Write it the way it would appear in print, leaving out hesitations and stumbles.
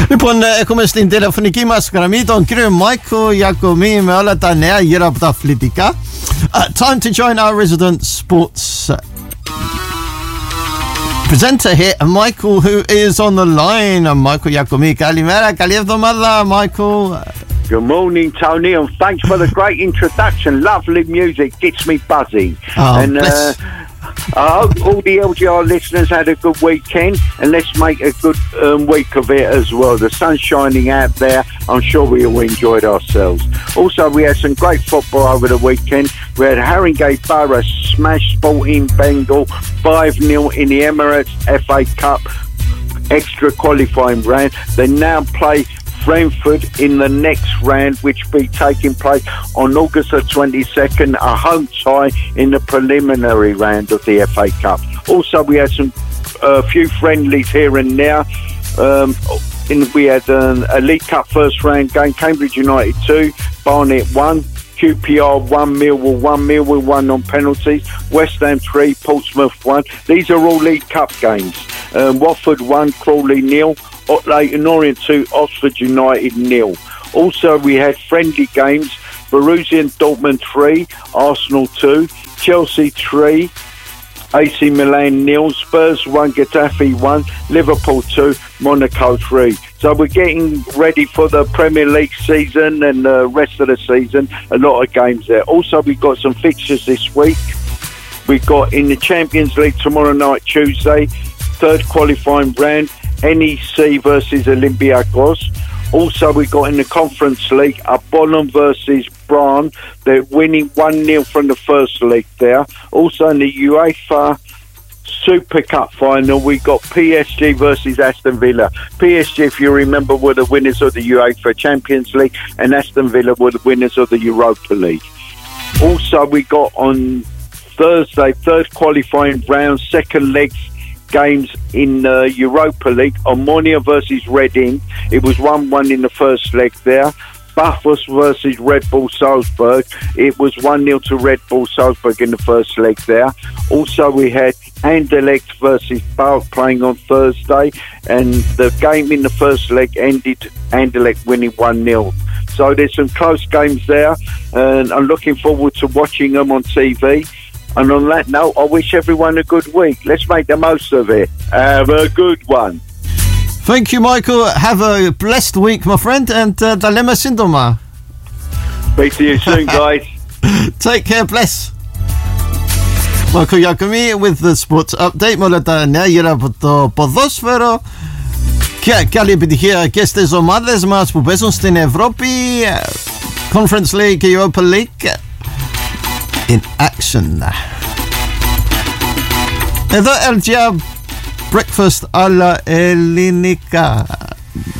Λοιπόν, έχουμε στην τηλεφωνική μας γραμμή τον κύριο Μάικο Γιακομή με όλα τα νέα γύρω από τα αθλητικά. Time to join our resident sports presenter here, Michael, who is on the line. Michael Γιακομή, καλημέρα, καλή εβδομάδα, Michael. Good morning, Tony, and thanks for the great introduction. Lovely music, gets me buzzing. I hope all the LGR listeners had a good weekend, and let's make a good week of it as well. The sun's shining out there. I'm sure we all enjoyed ourselves. Also, we had some great football over the weekend. We had Haringey Borough smash Sporting Bengal 5-0 in the Emirates FA Cup extra qualifying round. They now play Brentford in the next round, which will be taking place on August the 22nd, a home tie in the preliminary round of the FA Cup. Also, we had some few friendlies here and there. We had a League Cup first round game, Cambridge United 2, Barnet 1, QPR 1, Millwall 1, Millwall 1 on penalties, West Ham 3, Portsmouth 1. These are all League Cup games. Watford 1, Crawley 0, Leyton Orient 2, Oxford United 0. Also, we had friendly games, Borussia Dortmund 3, Arsenal 2, Chelsea 3, AC Milan 0, Spurs 1, Getafe 1, Liverpool 2, Monaco 3. So we're getting ready for the Premier League season and the rest of the season. A lot of games there. Also, we've got some fixtures this week. We've got in the Champions League tomorrow night, Tuesday, third qualifying round, NEC versus Olympiacos. Also, we got in the Conference League, Apollon versus Brann. They're winning 1-0 from the first league there. Also, in the UEFA Super Cup final, we got PSG versus Aston Villa. PSG, if you remember, were the winners of the UEFA Champions League, and Aston Villa were the winners of the Europa League. Also, we got on Thursday, third qualifying round, second leg games in the Europa League. Omonia versus Reading. It was 1-1 in the first leg there. Buffos versus Red Bull Salzburg. It was 1-0 to Red Bull Salzburg in the first leg there. Also, we had Anderlecht versus Bauer playing on Thursday, and the game in the first leg ended Anderlecht winning 1-0. So there's some close games there, and I'm looking forward to watching them on TV. And on that note, I wish everyone a good week. Let's make the most of it. Have a good one. Thank you, Michael. Have a blessed week, my friend, and τα λέμε σύντομα. Speak to you soon, guys. Take care, bless. Michael Γιακομή with the sports update με όλα τα νέα γύρω από το ποδόσφαιρο. Και καλή επιτυχία και στις ομάδες μας που παίζουν στην Ευρώπη. Conference League και Europa League in action. Εδώ LGR Breakfast alla ελληνικά.